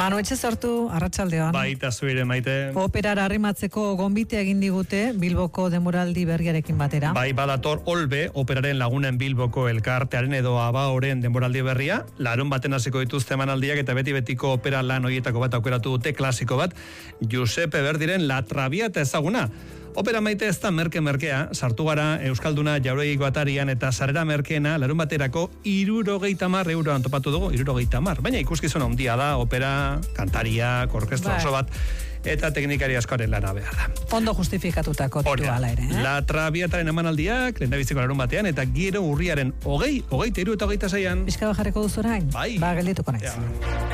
Manu Etxezortu, arratsaldean. Baita zuire maite. Operara arrimatzeko gonbitea egin digute Bilboko denboraldi berriarekin batera. Bai, badator Olbe, operaren lagunen Bilboko elkartearen edo Abaoren denboraldi berria. Larun baten hasiko dituzte emanaldiak eta beti-betiko opera lan horietako bat aukeratu dute klasiko bat. Giuseppe Verdiren La Traviata ezaguna. Opera maite ez da merke-merkea, sartu gara Euskalduna Jauregiko atarian eta sarrera merkeena larun baterako 70 euroan topatu dugu, 70. Baina ikuskizun handia da, opera, kantaria, orkestra oso bat, eta teknikari askoren lana behar da. Ondo justifikatutako tituala ere. La Traviataren emanaldiak, lehendabiziko larun batean, eta gero urriaren 20, 23 eta 26an. Bizka bajarreko duzu orain? Bai. Ba, geldituko naiz. Ja.